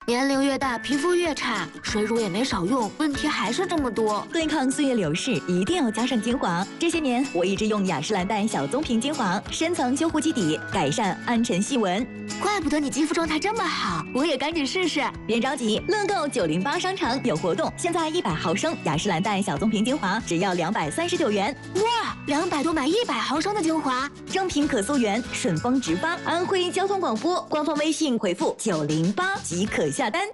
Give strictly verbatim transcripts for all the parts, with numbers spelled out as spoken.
年龄越大，皮肤越差，水乳也没少用，问题还是这么多。 对抗岁月流逝，一定要加上精华。这些年，我一直用雅诗兰黛小棕瓶精华，深层修护基底，改善暗沉细纹。 怪不得你肌肤状态这么好，我也赶紧试试。 别着急，乐购九零八商场有活动，现在一百毫升雅诗兰黛小棕瓶精华只要两百三十九元。 哇，两百多买一百毫升的精华， 正品可溯源，顺丰直发。安徽交通广播官方微信回复九零八即可下单。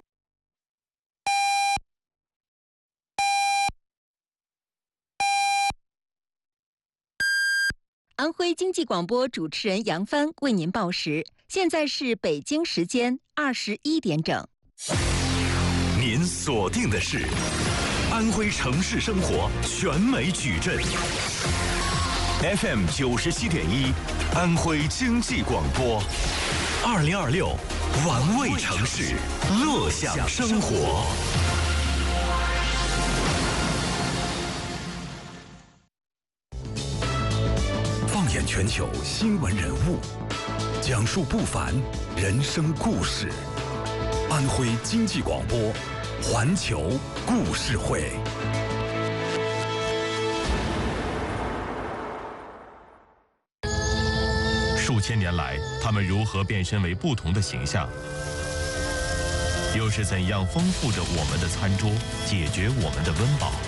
安徽经济广播主持人杨帆为您报时，现在是北京时间二十一点整。 您锁定的是安徽城市生活全美矩阵 F M 九十七点一，安徽经济广播，二零二六玩味城市，乐享生活。放眼全球新闻人物，讲述不凡人生故事。安徽经济广播，环球故事会。数千年来，他们如何变身为不同的形象？又是怎样丰富着我们的餐桌，解决我们的温饱？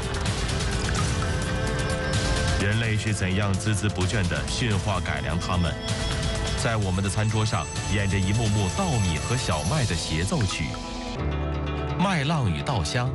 人类是怎样孜孜不倦地驯化改良它们，在我们的餐桌上演着一幕幕稻米和小麦的协奏曲，麦浪与稻香。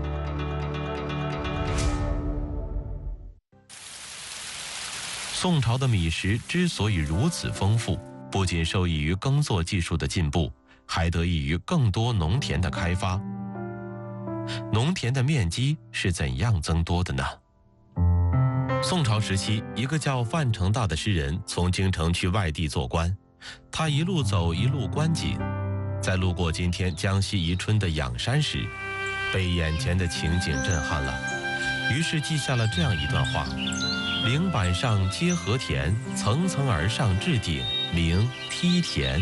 宋朝的米食之所以如此丰富，不仅受益于耕作技术的进步，还得益于更多农田的开发。农田的面积是怎样增多的呢？宋朝时期，一个叫范成大的诗人从京城去外地做官，他一路走一路观景，在路过今天江西宜春的仰山时，被眼前的情景震撼了，于是记下了这样一段话：岭板上皆禾田，层层而上至顶，名梯田。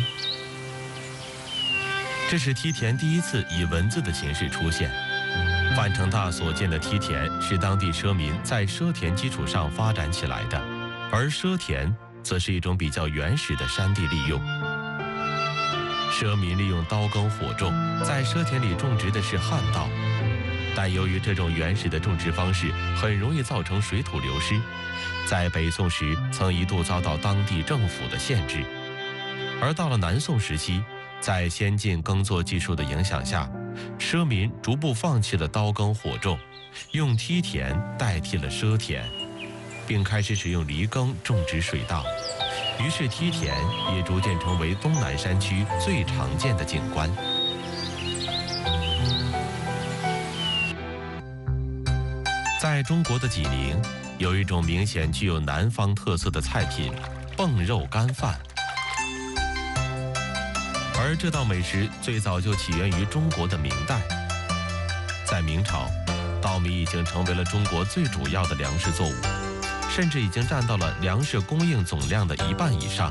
这是梯田第一次以文字的形式出现。范成大所建的梯田是当地奢民在赊田基础上发展起来的，而赊田则是一种比较原始的山地利用。奢民利用刀耕火种，在赊田里种植的是旱稻，但由于这种原始的种植方式很容易造成水土流失，在北宋时曾一度遭到当地政府的限制。而到了南宋时期，在先进耕作技术的影响下，奢民逐步放弃了刀耕火种，用梯田代替了赊田，并开始使用犁耕种植水稻，于是梯田也逐渐成为东南山区最常见的景观。在中国的济宁，有一种明显具有南方特色的菜品——蹦肉干饭。而这道美食最早就起源于中国的明代。在明朝，稻米已经成为了中国最主要的粮食作物，甚至已经占到了粮食供应总量的一半以上。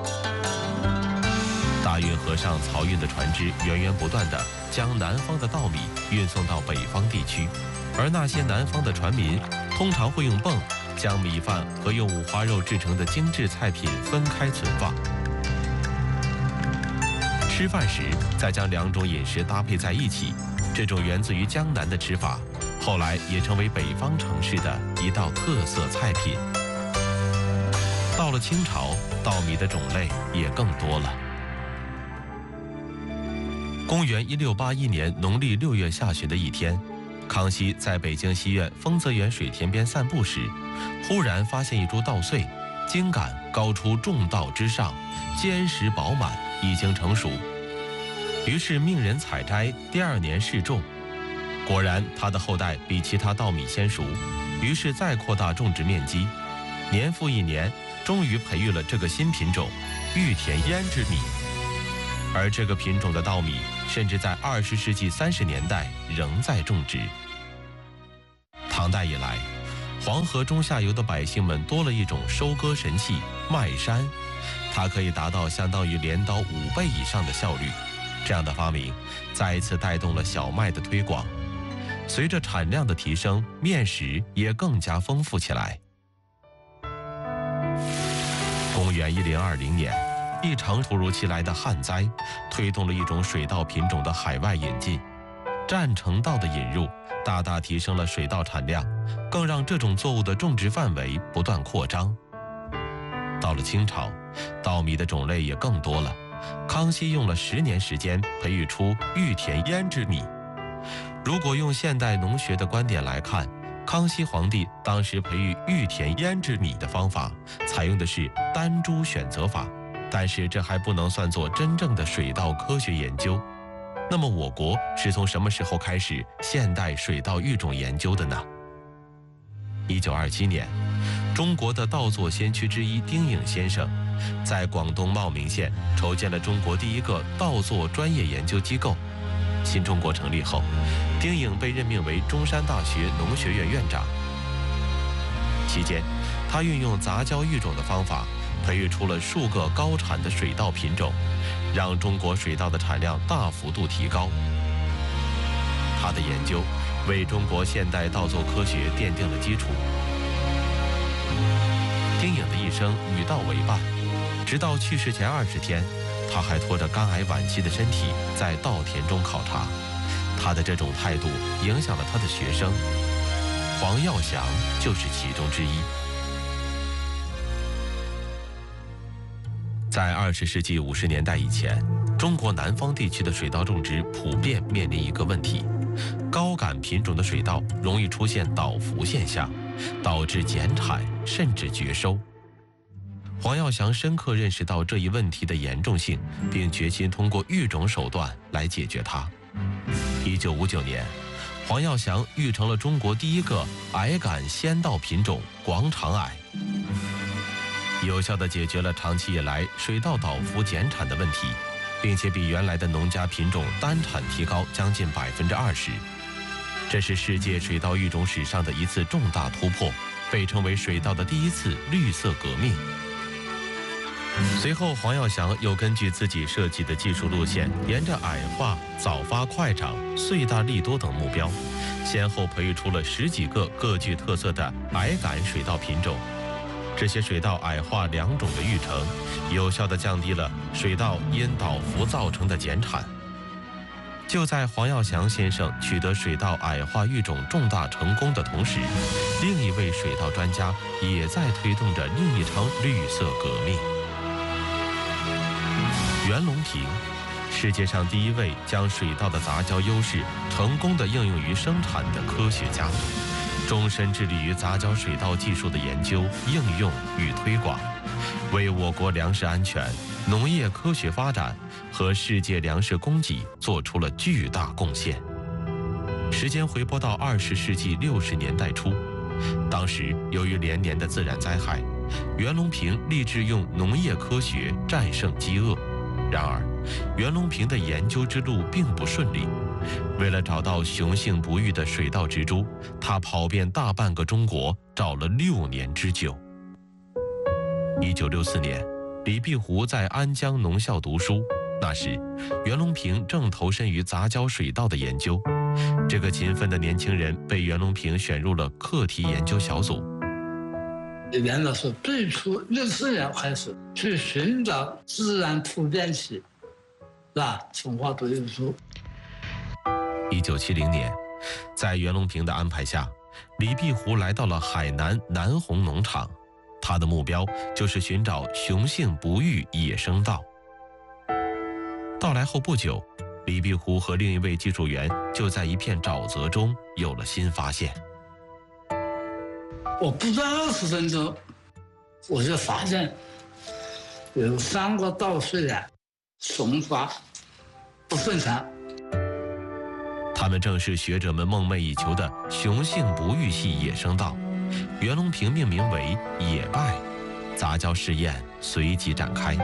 大运河上漕运的船只源源不断地将南方的稻米运送到北方地区，而那些南方的船民通常会用泵将米饭和用五花肉制成的精致菜品分开存放。吃饭时再将两种饮食搭配在一起，这种源自于江南的吃法，后来也成为北方城市的一道特色菜品。到了清朝，稻米的种类也更多了。公元一六八一年农历六月下旬的一天，康熙在北京西苑丰泽园水田边散步时，忽然发现一株稻穗，茎秆高出种稻之上，坚实饱满，已经成熟。于是命人采摘，第二年试种，果然它的后代比其他稻米先熟，于是再扩大种植面积，年复一年，终于培育了这个新品种玉田胭脂米。而这个品种的稻米，甚至在二十世纪三十年代仍在种植。唐代以来，黄河中下游的百姓们多了一种收割神器——麦山，它可以达到相当于镰刀五倍以上的效率， 这样的发明再一次带动了小麦的推广。随着产量的提升，面食也更加丰富起来。公元一零二零年，一场突如其来的旱灾，推动了一种水稻品种的海外引进。占城稻的引入，大大提升了水稻产量，更让这种作物的种植范围不断扩张。到了清朝，稻米的种类也更多了。康熙用了十年时间培育出玉田胭脂米。如果用现代农学的观点来看，康熙皇帝当时培育玉田胭脂米的方法，采用的是单株选择法，但是这还不能算作真正的水稻科学研究。那么我国是从什么时候开始现代水稻育种研究的呢？一九二七年，中国的稻作先驱之一丁颖先生，在广东茂名县筹建了中国第一个稻作专业研究机构。新中国成立后，丁颖被任命为中山大学农学院院长。期间，他运用杂交育种的方法，培育出了数个高产的水稻品种，让中国水稻的产量大幅度提高。他的研究为中国现代稻作科学奠定了基础。丁颖的一生与稻为伴，直到去世前二十天，他还拖着肝癌晚期的身体在稻田中考察。他的这种态度影响了他的学生，黄耀祥就是其中之一。在二十世纪五十年代以前，中国南方地区的水稻种植普遍面临一个问题：高秆品种的水稻容易出现倒伏现象，导致减产甚至绝收。黄耀祥深刻认识到这一问题的严重性，并决心通过育种手段来解决它。一九五九年，黄耀祥育成了中国第一个矮秆先稻品种广场矮，有效地解决了长期以来水稻倒伏减产的问题，并且比原来的农家品种单产提高将近百分之二十。这是世界水稻育种史上的一次重大突破，被称为水稻的第一次绿色革命。随后，黄耀祥又根据自己设计的技术路线，沿着矮化、早发快长、穗大力多等目标，先后培育出了十几个各具特色的矮秆水稻品种。这些水稻矮化两种的育成，有效地降低了水稻因倒伏造成的减产。就在黄耀祥先生取得水稻矮化育种重大成功的同时，另一位水稻专家也在推动着另一场绿色革命。袁隆平，世界上第一位将水稻的杂交优势成功地应用于生产的科学家，终身致力于杂交水稻技术的研究、应用与推广，为我国粮食安全、农业科学发展和世界粮食供给做出了巨大贡献。时间回拨到二十世纪六十年代初，当时由于连年的自然灾害，袁隆平立志用农业科学战胜饥饿。然而，袁隆平的研究之路并不顺利。为了找到雄性不育的水稻植株，他跑遍大半个中国，找了六年之久。一九六四年，李碧湖在安江农校读书，那时袁隆平正投身于杂交水稻的研究。这个勤奋的年轻人被袁隆平选入了课题研究小组。 袁老师最初六四年开始去寻找自然突变期，是吧？从化读艺术。 一九七零年，在袁隆平的安排下，李碧湖来到了海南南红农场，他的目标就是寻找雄性不育野生稻。到来后不久，李碧湖和另一位技术员就在一片沼泽中有了新发现。 我不到二十分钟，我就发现有三个稻穗啊雄发不顺产。 它们正是学者们梦寐以求的雄性不育系野生稻，袁隆平命名为野败。杂交试验随即展开。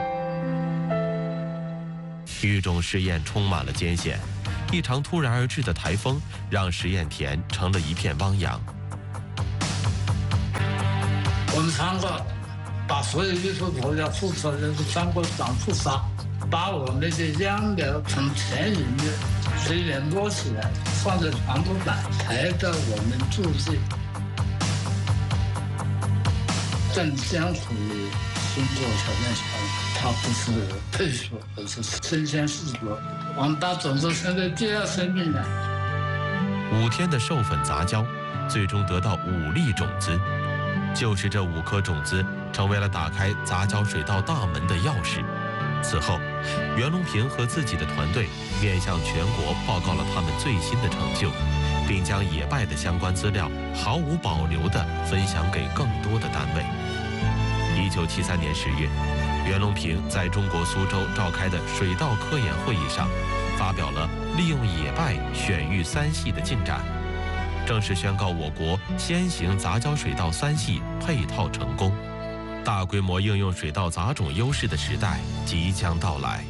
育种试验充满了艰险，一场突然而至的台风让实验田成了一片汪洋。 我们三个把所有艺术条件付出来，就是三个长出沙， 把我们的秧苗从田里面随便摸起来，放在床头板，抬到我们住这镇江湖经过条件下，它不是配属，而是生鲜事故。我们把种子生在第二生命了。 五天的授粉杂交，最终得到五粒种子，就是这五颗种子成为了打开杂交水稻大门的钥匙。此后，袁隆平和自己的团队面向全国报告了他们最新的成就，并将野败的相关资料毫无保留地分享给更多的单位。一九七三年十月，袁隆平在中国苏州召开的水稻科研会议上，发表了利用野败选育三系的进展，正式宣告我国先行杂交水稻三系配套成功，大规模应用水稻杂种优势的时代即将到来。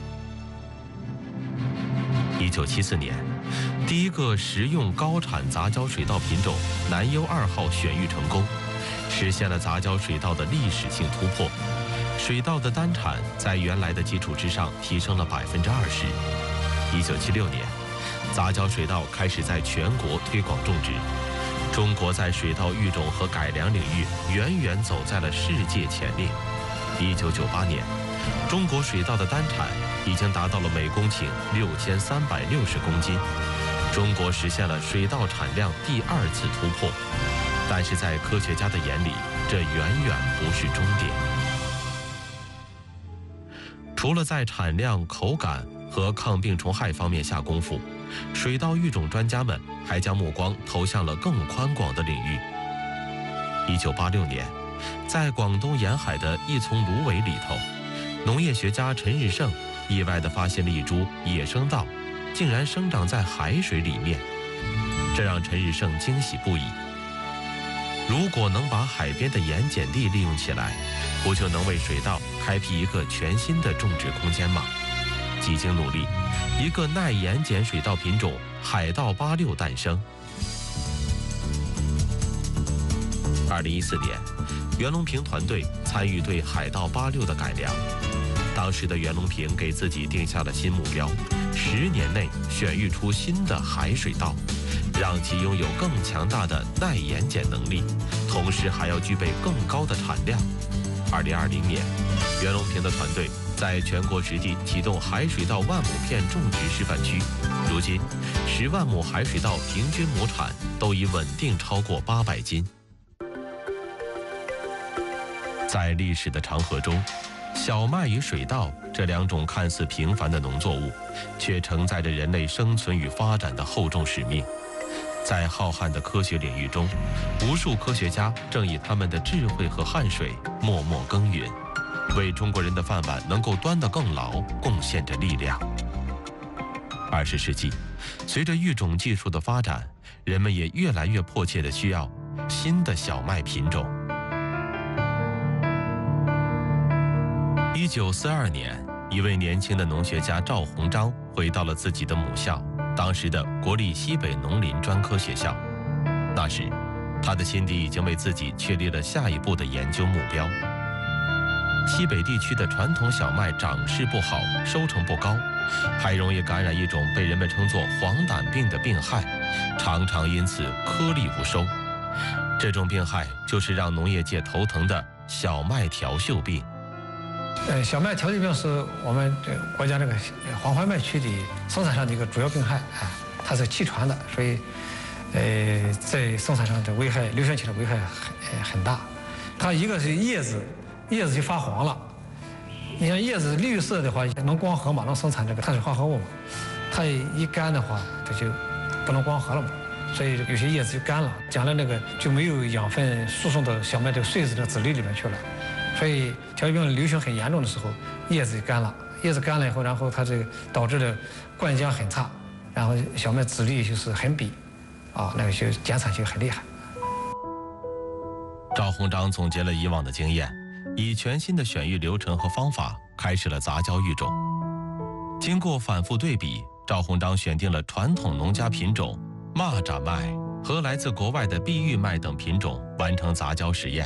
一九七四年，第一个食用高产杂交水稻品种南优二号选育成功，实现了杂交水稻的历史性突破。水稻的单产在原来的基础之上提升了百分之二十。一九七六年，杂交水稻开始在全国推广种植，中国在水稻育种和改良领域远远走在了世界前列。一九九八年，中国水稻的单产已经达到了每公顷六千三百六十公斤，中国实现了水稻产量第二次突破。但是在科学家的眼里，这远远不是终点。除了在产量、口感和抗病虫害方面下功夫，水稻育种专家们还将目光投向了更宽广的领域。一九八六年，在广东沿海的一丛芦苇里头，农业学家陈日胜意外地发现了一株野生稻，竟然生长在海水里面，这让陈日胜惊喜不已。如果能把海边的盐碱地利用起来，不就能为水稻开辟一个全新的种植空间吗？几经努力，一个耐盐碱水稻品种海稻八六诞生。二零一四年，袁隆平团队参与对海稻八六的改良。当时的袁隆平给自己定下了新目标，十年内选育出新的海水稻，让其拥有更强大的耐盐碱能力，同时还要具备更高的产量。二零二零年，袁隆平的团队在全国实地启动海水稻万亩片种植示范区，如今十万亩海水稻平均亩产都已稳定超过八百斤。在历史的长河中，小麦与水稻这两种看似平凡的农作物，却承载着人类生存与发展的厚重使命。在浩瀚的科学领域中，无数科学家正以他们的智慧和汗水默默耕耘，为中国人的饭碗能够端得更牢贡献着力量。二十世纪，随着育种技术的发展，人们也越来越迫切地需要新的小麦品种。一九四二年，一位年轻的农学家赵鸿章回到了自己的母校，当时的国立西北农林专科学校。那时，他的心底已经为自己确立了下一步的研究目标。西北地区的传统小麦长势不好，收成不高，还容易感染一种被人们称作黄疸病的病害，常常因此颗粒无收。这种病害就是让农业界头疼的小麦条锈病。 呃，小麦条锈病是我们这国家这个黄花麦区的生产上的一个主要病害啊，它是气传的，所以，呃，在生产上的危害，流行起来危害很很大。它一个是叶子，叶子就发黄了。你像叶子绿色的话，能光合嘛，能生产这个碳水化合物嘛。它一干的话，它就不能光合了嘛，所以有些叶子就干了，将来那个就没有养分输送到小麦这个穗子的籽粒里面去了。所以条紋病流行很严重的时候，叶子就干了，叶子干了以后，然后它这个导致的灌浆很差，然后小麦籽粒就是很瘪，啊，那个就减产就很厉害。 赵鸿章总结了以往的经验，以全新的选育流程和方法开始了杂交育种。经过反复对比，赵鸿章选定了传统农家品种蚂蚱麦和来自国外的碧玉麦等品种，完成杂交实验。